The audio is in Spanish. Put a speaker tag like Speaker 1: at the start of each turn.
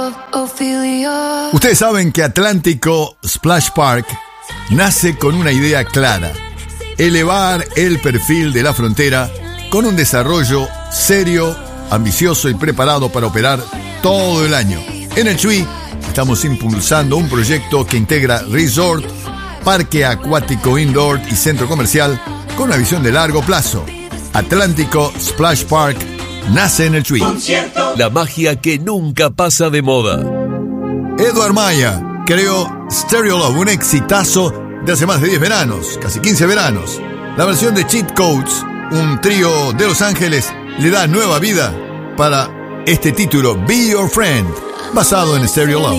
Speaker 1: Ustedes saben que Atlántico Splash Park nace con una idea clara: elevar el perfil de la frontera con un desarrollo serio, ambicioso y preparado para operar todo el año. En el Chuy estamos impulsando un proyecto que integra resort, parque acuático indoor y centro comercial con una visión de largo plazo. Atlántico Splash Park nace en el Chuy.
Speaker 2: La magia que nunca pasa de moda.
Speaker 1: Edward Maya creó Stereo Love, un exitazo de hace más de 10 veranos, casi 15 veranos. La versión de Cheat Codes, un trío de Los Ángeles, le da nueva vida para este título, Be Your Friend, basado en Stereo Love.